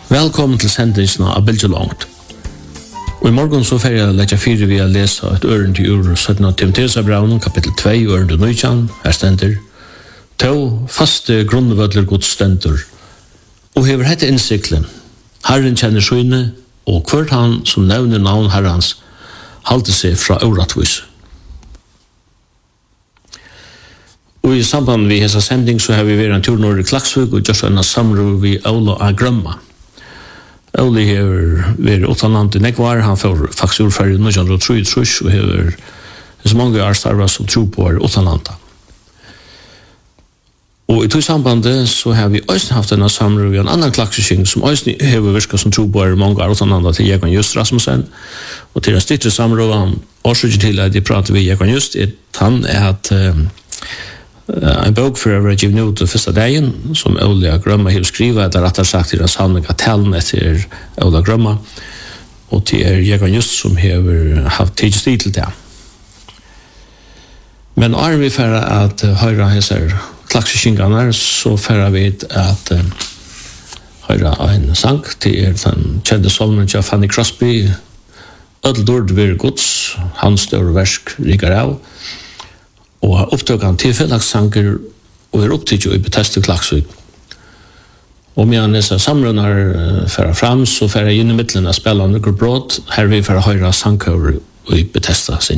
Velkommen til sendingsna av Bilge Langt. Og i morgen så får jeg lette fire vi å lese et ørend i ur 17. Timotheusbrevnen, kapittel 2, ørend og 19, her stender: «To faste grunnvødler Guds stendur, og hever hette innsiklen. Herren kjenner syne, og hvert han som nevner navn Herrens, halte seg fra oratvis.» Og i samband med hessa sending så har vi vært en tur nord i Klaksvik og gjort en samråd vi Ola A. Grømma. Ola har vært utenland i Nekvar, han får faktisk ordfører i 1933 og har så mange år starvet som tro på utenlandet. Og i to sambandet så har vi også haft en samråd i en annan klaksesking som også har virket som tro på mange år utenlandet til Jekan Just Rasmussen. Og til en styrte samråd han årsøker til at de prater vi Jekan Just, han at en bok for å være givet ut første dagen, som Ola Grømma har skrivet, eller rettere sagt til den sannlige talen etter Ola Grømma, og til Jekan Just som har hatt tid til det. Men er vi for at høre hese klakseskingene, så for vi at høre en sang til den kjente solmen til Fanny Crosby, «Ødeldord vir Guds, hans større versk riker av», og har opptøkt han til fellagssanger og er opptøkt jo i Bethesda Klaksvik. Og medan disse samrunnar færa fram, så færa inn i midtelen av spela noen brot, her vi færa høyra sangkøver i Bethesda sin.